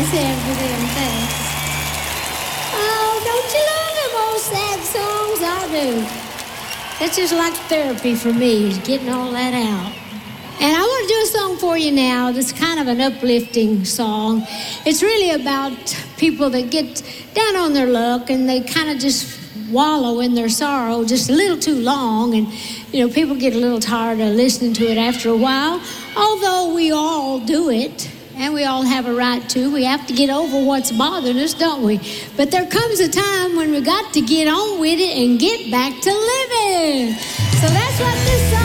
saying for them, thanks. Oh, don't you love them old sad songs? I do. That's just like therapy for me, is getting all that out. And I want to do a song for you now that's kind of an uplifting song. It's really about people that get down on their luck and they kind of just wallow in their sorrow just a little too long. And, you know, people get a little tired of listening to it after a while. Although we all do it, and we all have a right to. We have to get over what's bothering us, don't we? But there comes a time when we got to get on with it and get back to living. So that's what this song